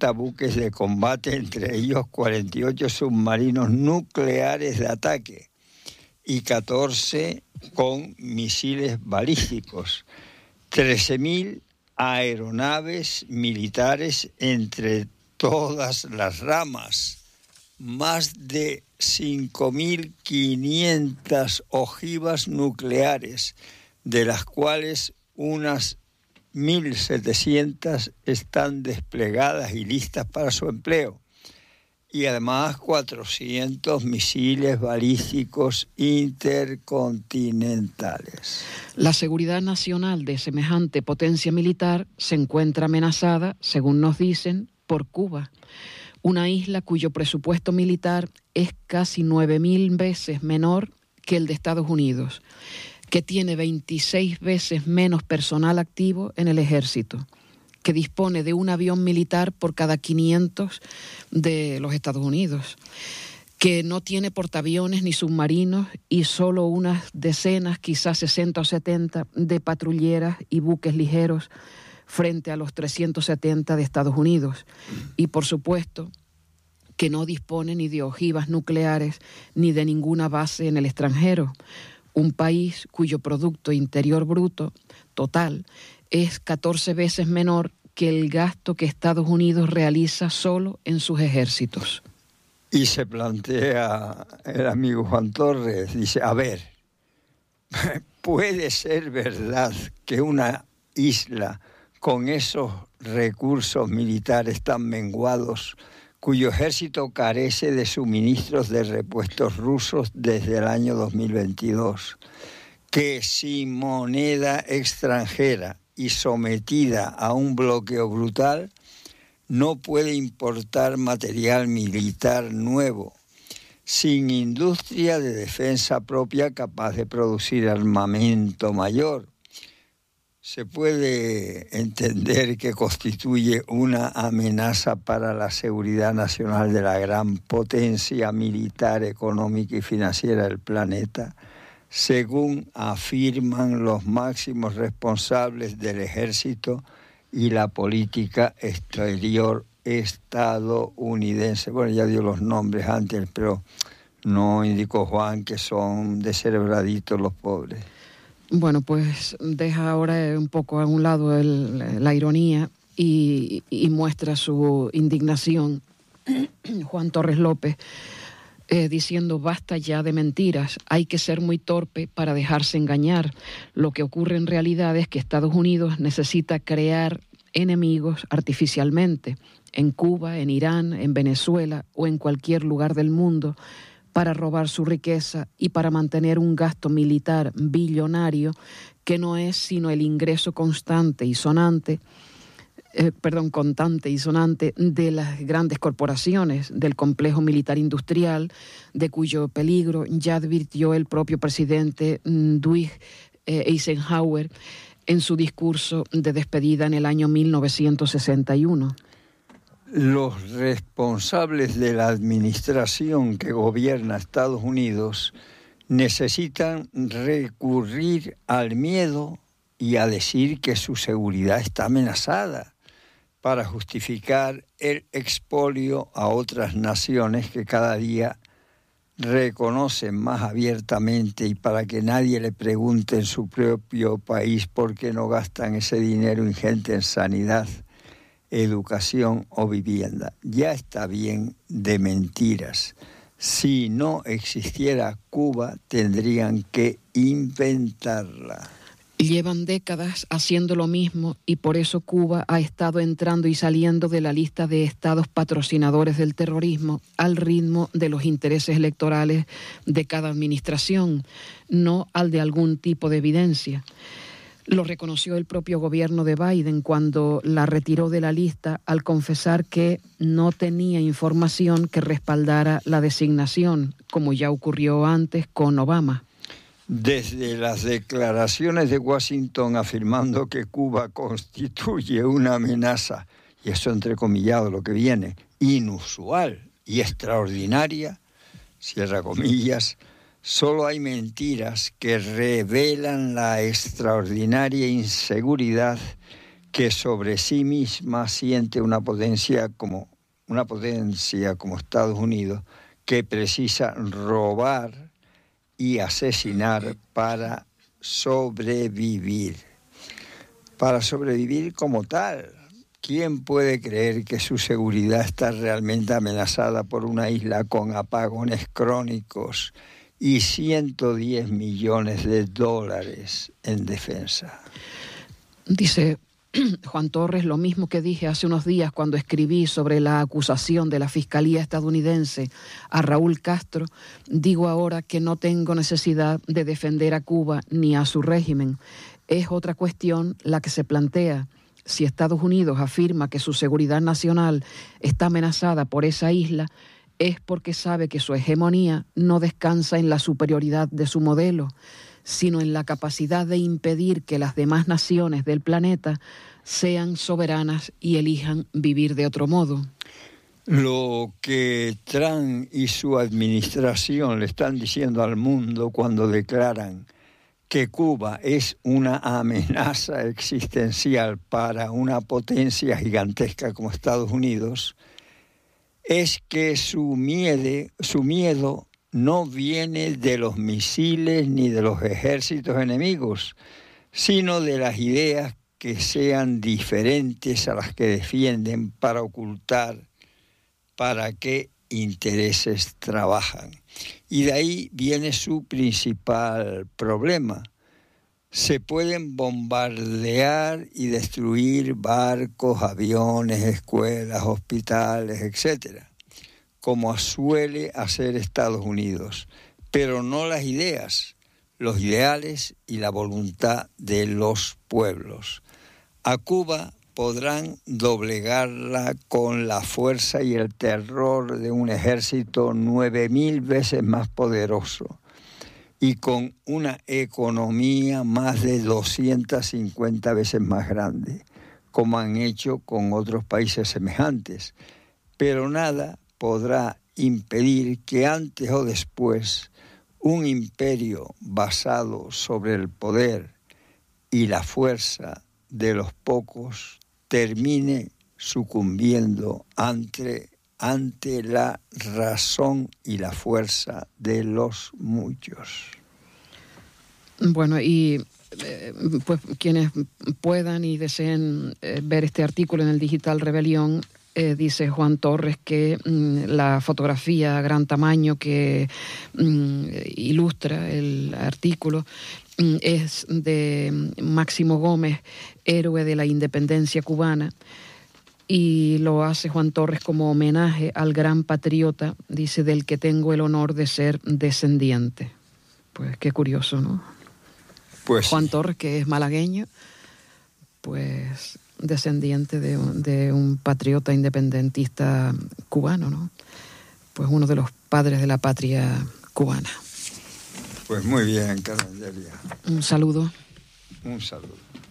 60 buques de combate, entre ellos 48 submarinos nucleares de ataque y 14 con misiles balísticos, 13.000 aeronaves militares entre todas las ramas, más de 5.500 ojivas nucleares, de las cuales unas 1.700 están desplegadas y listas para su empleo, y además 400 misiles balísticos intercontinentales. La seguridad nacional de semejante potencia militar se encuentra amenazada, según nos dicen, por Cuba, una isla cuyo presupuesto militar es casi 9.000 veces menor que el de Estados Unidos, que tiene 26 veces menos personal activo en el ejército, que dispone de un avión militar por cada 500 de los Estados Unidos, que no tiene portaaviones ni submarinos y solo unas decenas, quizás 60 o 70, de patrulleras y buques ligeros frente a los 370 de Estados Unidos. Y, por supuesto, que no dispone ni de ojivas nucleares ni de ninguna base en el extranjero. Un país cuyo Producto Interior Bruto total es 14 veces menor que el gasto que Estados Unidos realiza solo en sus ejércitos. Y se plantea el amigo Juan Torres, dice, a ver, ¿puede ser verdad que una isla con esos recursos militares tan menguados, cuyo ejército carece de suministros de repuestos rusos desde el año 2022, que sin moneda extranjera y sometida a un bloqueo brutal, no puede importar material militar nuevo, sin industria de defensa propia capaz de producir armamento mayor? Se puede entender que constituye una amenaza para la seguridad nacional de la gran potencia militar, económica y financiera del planeta, según afirman los máximos responsables del ejército y la política exterior estadounidense. Bueno, ya dio los nombres antes, pero no indicó Juan que son descerebraditos los pobres. Bueno, pues deja ahora un poco a un lado la ironía y muestra su indignación, Juan Torres López, diciendo basta ya de mentiras, hay que ser muy torpe para dejarse engañar. Lo que ocurre en realidad es que Estados Unidos necesita crear enemigos artificialmente en Cuba, en Irán, en Venezuela o en cualquier lugar del mundo, para robar su riqueza y para mantener un gasto militar billonario que no es sino el ingreso contante y sonante de las grandes corporaciones del complejo militar industrial, de cuyo peligro ya advirtió el propio presidente Dwight Eisenhower en su discurso de despedida en el año 1961. Los responsables de la administración que gobierna Estados Unidos necesitan recurrir al miedo y a decir que su seguridad está amenazada para justificar el expolio a otras naciones que cada día reconocen más abiertamente, y para que nadie le pregunte en su propio país por qué no gastan ese dinero ingente en sanidad, educación o vivienda. Ya está bien de mentiras. Si no existiera Cuba, tendrían que inventarla. Llevan décadas haciendo lo mismo y por eso Cuba ha estado entrando y saliendo de la lista de estados patrocinadores del terrorismo al ritmo de los intereses electorales de cada administración, no al de algún tipo de evidencia. Lo reconoció el propio gobierno de Biden cuando la retiró de la lista al confesar que no tenía información que respaldara la designación, como ya ocurrió antes con Obama. Desde las declaraciones de Washington afirmando que Cuba constituye una amenaza, y eso entrecomillado lo que viene, inusual y extraordinaria, cierra comillas, solo hay mentiras que revelan la extraordinaria inseguridad que sobre sí misma siente una potencia como Estados Unidos, que precisa robar y asesinar para sobrevivir. Para sobrevivir como tal. ¿Quién puede creer que su seguridad está realmente amenazada por una isla con apagones crónicos y 110 millones de dólares en defensa? Dice Juan Torres lo mismo que dije hace unos días cuando escribí sobre la acusación de la Fiscalía estadounidense a Raúl Castro. Digo ahora que no tengo necesidad de defender a Cuba ni a su régimen. Es otra cuestión la que se plantea. Si Estados Unidos afirma que su seguridad nacional está amenazada por esa isla, es porque sabe que su hegemonía no descansa en la superioridad de su modelo, sino en la capacidad de impedir que las demás naciones del planeta sean soberanas y elijan vivir de otro modo. Lo que Trump y su administración le están diciendo al mundo cuando declaran que Cuba es una amenaza existencial para una potencia gigantesca como Estados Unidos, es que su miedo no viene de los misiles ni de los ejércitos enemigos, sino de las ideas que sean diferentes a las que defienden para ocultar para qué intereses trabajan. Y de ahí viene su principal problema. Se pueden bombardear y destruir barcos, aviones, escuelas, hospitales, etcétera, como suele hacer Estados Unidos, pero no las ideas, los ideales y la voluntad de los pueblos. A Cuba podrán doblegarla con la fuerza y el terror de un ejército 9,000 veces más poderoso y con una economía más de 250 veces más grande, como han hecho con otros países semejantes. Pero nada podrá impedir que antes o después un imperio basado sobre el poder y la fuerza de los pocos termine sucumbiendo ante la razón y la fuerza de los muchos. Bueno, y pues quienes puedan y deseen ver este artículo en el Digital Rebelión, dice Juan Torres que la fotografía a gran tamaño que ilustra el artículo es de Máximo Gómez, héroe de la independencia cubana, y lo hace Juan Torres como homenaje al gran patriota, dice, del que tengo el honor de ser descendiente. Pues qué curioso, ¿no? Pues Juan Torres, que es malagueño, pues descendiente de un patriota independentista cubano, ¿no? Pues uno de los padres de la patria cubana. Pues muy bien, Carmen Delia. Un saludo. Un saludo.